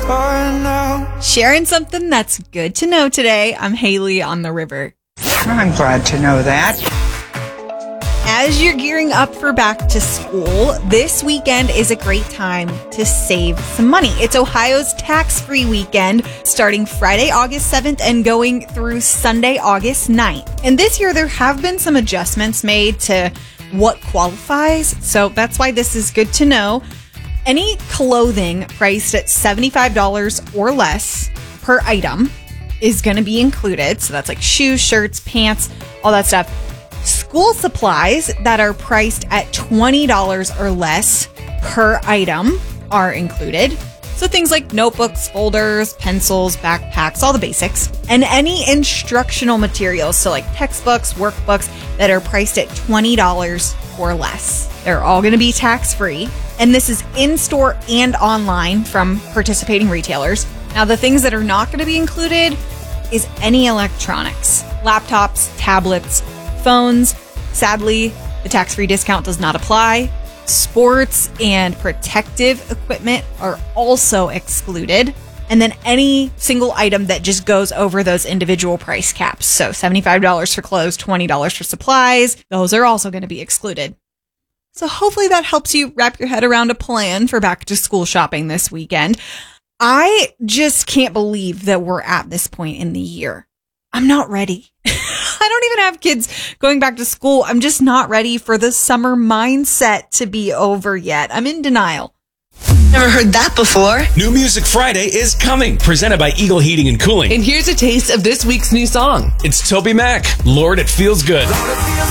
Sharing something that's good to know today. I'm Haley on the river. I'm glad to know that. As you're gearing up for back to school, this weekend is a great time to save some money. It's Ohio's tax-free weekend, starting Friday, August 7th and going through Sunday, August 9th. And this year, there have been some adjustments made to what qualifies, so that's why this is good to know. Any clothing priced at $75 or less per item is going to be included. So that's like shoes, shirts, pants, all that stuff. School supplies that are priced at $20 or less per item are included. So things like notebooks, folders, pencils, backpacks, all the basics. And any instructional materials, so like textbooks, workbooks that are priced at $20 or less. They're all going to be tax-free. And this is in-store and online from participating retailers. Now, the things that are not going to be included is any electronics, laptops, tablets, phones. Sadly, the tax-free discount does not apply. Sports and protective equipment are also excluded. And then any single item that just goes over those individual price caps. So $75 for clothes, $20 for supplies. Those are also going to be excluded. So hopefully that helps you wrap your head around a plan for back to school shopping this weekend. I just can't believe that we're at this point in the year. I'm not ready. I don't even have kids going back to school. I'm just not ready for the summer mindset to be over yet. I'm in denial. Never heard that before. New Music Friday is coming, presented by Eagle Heating and Cooling. And here's a taste of this week's new song. It's Toby Mac, Lord, It Feels Good.